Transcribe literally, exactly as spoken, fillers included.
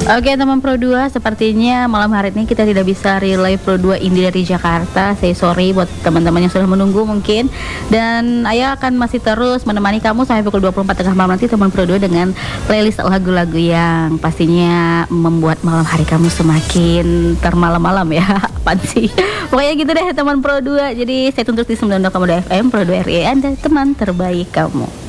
Oke teman Pro dua, sepertinya malam hari ini kita tidak bisa relay Pro dua Indie dari Jakarta. Say sorry buat teman-teman yang sudah menunggu mungkin. Dan Ayah akan masih terus menemani kamu sampai pukul dua puluh empat tengah malam nanti teman Pro dua dengan playlist lagu-lagu yang pastinya membuat malam hari kamu semakin termalam-malam ya. Apaan sih? Pokoknya gitu deh teman Pro dua. Jadi saya tuntut di sembilan puluh dua koma dua F M Pro dua R I, Anda teman terbaik kamu.